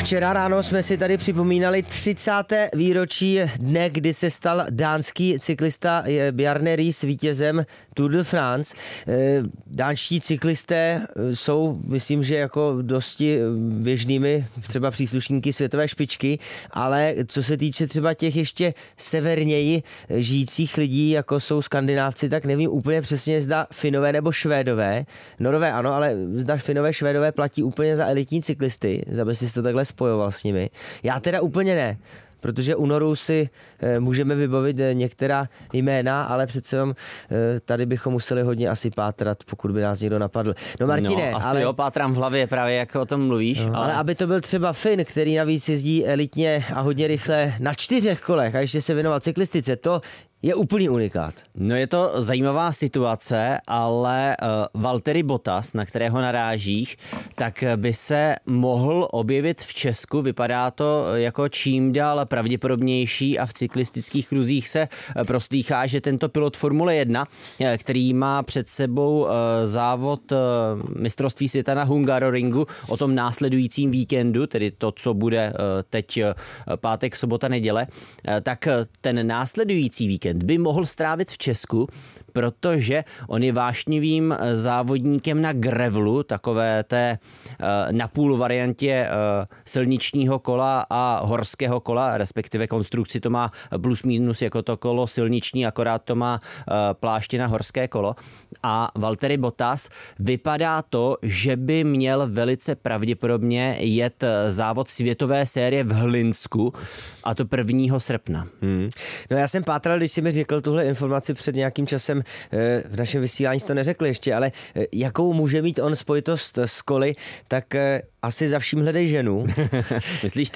Včera ráno jsme si tady připomínali 30. výročí dne, kdy se stal dánský cyklista Bjarne Riis vítězem Tour de France. Dánští cyklisté jsou, myslím, že jako dosti běžnými třeba příslušníky světové špičky, ale co se týče třeba těch ještě severněji žijících lidí, jako jsou Skandinávci, tak nevím úplně přesně, zda Finové nebo Švédové. Norové ano, ale zda Finové, Švédové platí úplně za elitní cyklisty, aby si to takhle spojoval s nimi. Já teda úplně ne, protože u Norů si můžeme vybavit některá jména, ale přece jenom tady bychom museli hodně asi pátrat, pokud by nás někdo napadl. No Martine, asi ale... pátrám v hlavě právě, jak o tom mluvíš. No, ale aby to byl třeba Fin, který navíc jezdí elitně a hodně rychle na 4 kolech a ještě se věnoval cyklistice, to je úplný unikát. No je to zajímavá situace, ale Valtteri Bottas, na kterého narážíš, tak by se mohl objevit v Česku. Vypadá to jako čím dál pravděpodobnější a v cyklistických kruzích se proslýchá, že tento pilot Formule 1, který má před sebou závod mistrovství světa na Hungaroringu o tom následujícím víkendu, tedy to, co bude teď pátek, sobota, neděle, tak ten následující víkend by mohl strávit v Česku, protože on je vášnivým závodníkem na grevelu, takové té napůl variantě silničního kola a horského kola, respektive konstrukci to má plus minus jako to kolo silniční, akorát to má pláště na horské kolo. A Valtteri Bottas vypadá to, že by měl velice pravděpodobně jet závod světové série v Hlinsku, a to 1. srpna. No já jsem pátral, když jsi mi řekl tuhle informaci před nějakým časem, v našem vysílání to neřekli ještě, ale jakou může mít on spojitost s koly, tak asi za vším hledej ženu. Myslíš